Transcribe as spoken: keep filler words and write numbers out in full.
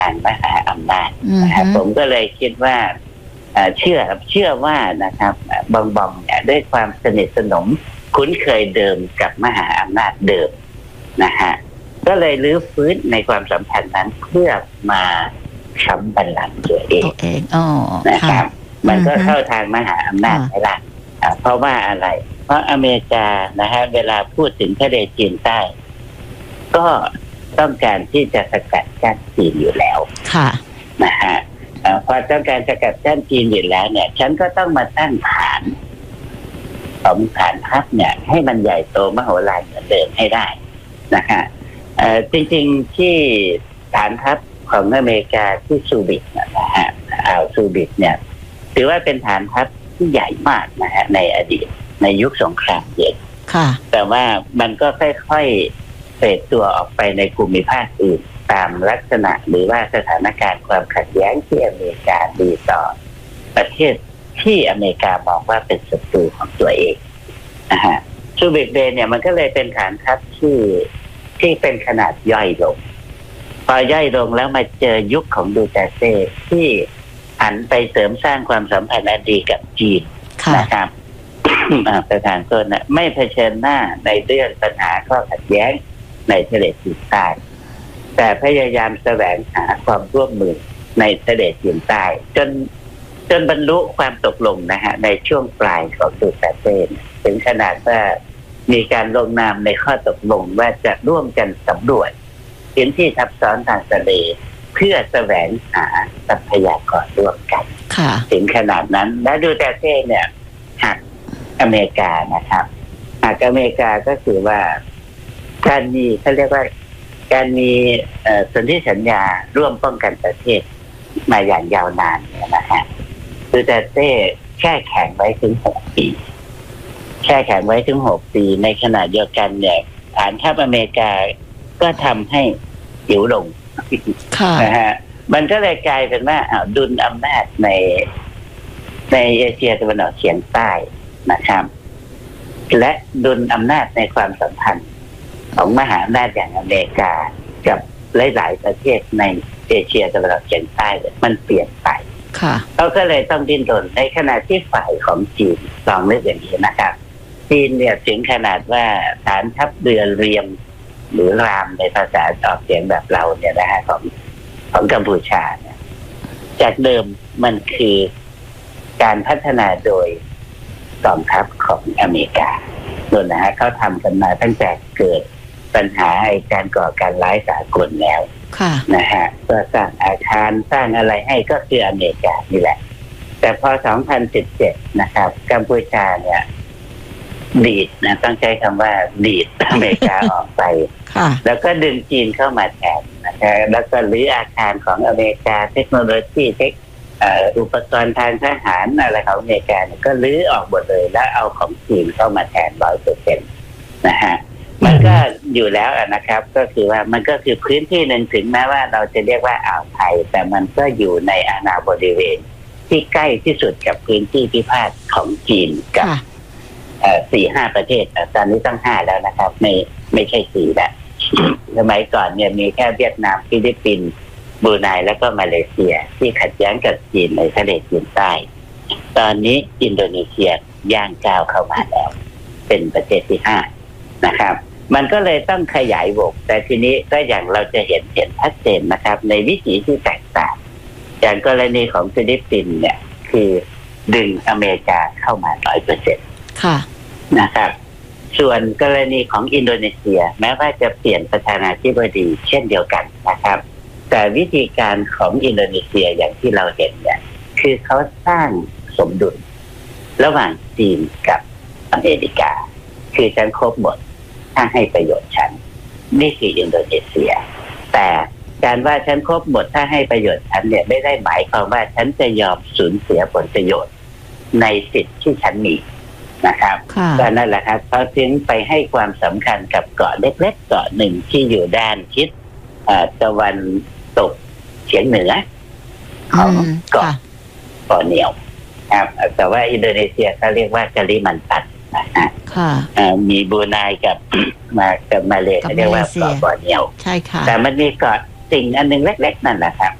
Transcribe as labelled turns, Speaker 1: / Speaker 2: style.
Speaker 1: างมหาอำนาจนะครับผมก็เลยคิดว่าเชื่อเชื่อว่านะครับบองบองเนี่ยด้วยความสนิทสนมคุ้นเคยเดิมกับมหาอำนาจเดิมนะฮะก็เลยรื้อฟื้นในความสัมพันธ์นั้นเพื่อมาค้ำบัลลังก์ตัวเองนะครับมันก็เข้าทางมหาอำนาจไปละเพราะว่าอะไรเพราะอเมริกานะฮะเวลาพูดถึงทะเลจีนใต้ก็ต้องการที่จะสกัดกั้นจีนอยู่แล้วค่ะนะฮะพอต้องการสกัดกั้นจีนอยู่แล้วเนี่ยฉันก็ต้องมาตั้งฐานของฐานทัพเนี่ยให้มันใหญ่โตมโหฬารเหมือนเดิมให้ได้นะฮะจริงๆที่ฐานทัพของอเมริกาที่ซูบิกนะฮะอ่าวซูบิกเนี่ยถือว่าเป็นฐานทัพที่ใหญ่มากนะฮะในอดีตในยุคสงครามเย็นแต่ว่ามันก็ค่อยๆเฟดตัวออกไปในภูมิภาคอื่นตามลักษณะหรือว่าสถานการณ์ความขัดแย้งที่อเมริกามีต่อประเทศที่อเมริกามองว่าเป็นศัตรูของตัวเองนะฮะซูบิกเบย์เนี่ยมันก็เลยเป็นฐานทัพที่ที่เป็นขนาดย่อยลงพอย่อยลงแล้วมาเจอยุคของดูเตอร์เต้ที่หันไปเสริมสร้างความสัมพันธ์อันดีกับจีนนะครับประธานโทษนะไม่เผชิญหน้าในเรื่องปัญหาข้อขัดแย้งในทะเลจีนใต้แต่พยายามแสวงหาความร่วมมือในทะเลจีนใต้จนจนบรรลุความตกลงนะฮะในช่วงปลายของดูเตอร์เต้ถึงขนาดว่ามีการลงนามในข้อตกลงว่าจะร่วมกันสำรวจพื้นที่ทับซ้อนทางทะเลเพื่อแสวงหาทรัพยากรร่วมกันถึงขนาดนั้นและดูเตอร์เต้เนี่ยหักอเมริกานะครับหักอเมริกาก็คือว่าการมีเขาเรียกว่าการมีสนธิสัญญาร่วมป้องกันประเทศมาอย่างยาวนานนะฮะดูเตอร์เต้แช่แข็งไว้ถึงหกปีแช่แข็งไว้ถึงหกปีในขณะเดียวกันเนี่ยฐานทัพอเมริกาก็ทำให้หิวลงนะฮะมันก็เลยกลายเป็นว่าดุลอำนาจในในเอเชียตะวันออกเฉียงใต้นะครับและดุลอำนาจในความสัมพันธ์ของมหาอำนาจอย่างอเมริกากับหลายๆประเทศในเอเชียตะวันออกเฉียงใต้มันเปลี่ยนไปเขาก็เลยต้องดิ้นรนในขณะที่ฝ่ายของจีนลองนึกอย่างนี้นะครับจีนเนี่ยถึงขนาดว่าฐานทัพเรือเรียมหรือรามในภาษาออกเสียงแบบเราเนี่ยนะฮะของของกัมพูชาเนี่ยจากเดิมมันคือการพัฒนาโดยกองทัพของอเมริกาโดยนะฮะเขาทำกันมาตั้งแต่เกิดปัญหาการก่อการร้ายสากลแล้วนะฮะก็สร้างอาคารสร้างอะไรให้ก็คืออเมริกานี่แหละแต่พอสองพันสิบเจ็ดนะครับกัมพูชาเนี่ยดีดนะต้องใช้คำว่าดีดอเมริกาออกไปแล้วก็ดึงจีนเข้ามาแทนนะครับแล้วก็รื้ออาคารของอเมริกาเทคโนโลยีเทคอุปกรณ์ทางทหารอะไรของอเมริกาก็รื้อออกหมดเลยแล้วเอาของจีนเข้ามาแทนร้อยเปอร์เซ็นต์นะฮะมันก็อยู่แล้วนะครับก็คือว่ามันก็คือพื้นที่หนึ่งถึงแม้ว่าเราจะเรียกว่าอ่าวไทยแต่มันก็อยู่ในอาณาบริเวณที่ใกล้ที่สุดกับพื้นที่พิพาทของจีนกับสี่ห้าประเทศตอนนี้ต้องห้าแล้วนะครับไม่ไม่ใช่สี่แล้วสมัยก่อนเนี่ยมีแค่เวียดนามฟิลิปปินส์บรูไนแล้วก็มาเลเซียที่ขัดแย้งกับจีนในทะเลจีนใต้ตอนนี้อินโดนีเซียย่างก้าวเข้ามาแล้วเป็นประเทศที่ห้านะครับมันก็เลยต้องขยายวงแต่ทีนี้ก็อย่างเราจะเห็นเห็นชัดเจนนะครับในวิถีที่แตกต่างอย่างกรณีของฟิลิปปินส์เนี่ยคือดึงอเมริกาเข้ามา ร้อยเปอร์เซ็นต์ ค่ะนะครับส่วนกรณีของอินโดนีเซียแม้ว่าจะเปลี่ยนประธานาธิบดีเช่นเดียวกันนะครับแต่วิธีการของอินโดนีเซียอย่างที่เราเห็นเนี่ยคือเขาสร้างสมดุลระหว่างจีนกับอเมริกาคือฉันครบหมดถ้าให้ประโยชน์ฉันนี่คืออินโดนีเซียแต่การว่าฉันครบหมดถ้าให้ประโยชน์ฉันเนี่ยไม่ได้หมายความว่าฉันจะยอมสูญเสียผลประโยชน์ในสิทธิ์ที่ฉันมีนะครับก็นั่นแหละครับเขาจึงไปให้ความสำคัญกับเกาะเล็กๆเกาะหนึ่งที่อยู่ด้านทิศตะวันตกเฉียงเหนือของเกาะบอร์เนียวครับแต่ว่าอินโดนีเซียเขาเรียกว่ากาลิมันตันนะฮะมีบรูไนกับมากับมาเลเขาเรียกว่าเกาะบอร์เนียวใช่ค่ะแต่มันมีเกาะสิ่งอันหนึ่งเล็กๆนั่นแหละครับ